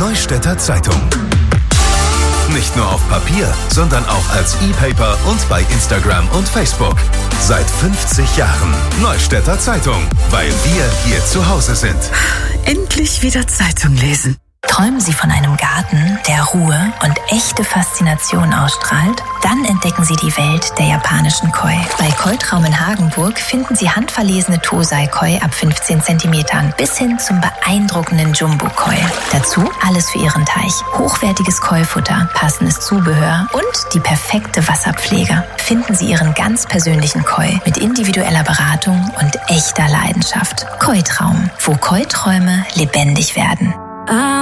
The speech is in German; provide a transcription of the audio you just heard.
Neustädter Zeitung. Nicht nur auf Papier, sondern auch als E-Paper und bei Instagram und Facebook. Seit 50 Jahren Neustädter Zeitung, weil wir hier zu Hause sind. Endlich wieder Zeitung lesen. Träumen Sie von einem Garten, der Ruhe und echte Faszination ausstrahlt? Dann entdecken Sie die Welt der japanischen Koi. Bei Koi-Traum in Hagenburg finden Sie handverlesene Tosai-Koi ab 15 cm bis hin zum beeindruckenden Jumbo-Koi. Dazu alles für Ihren Teich. Hochwertiges Koi-Futter, passendes Zubehör und die perfekte Wasserpflege. Finden Sie Ihren ganz persönlichen Koi mit individueller Beratung und echter Leidenschaft. Koi-Traum, wo Koi-Träume lebendig werden.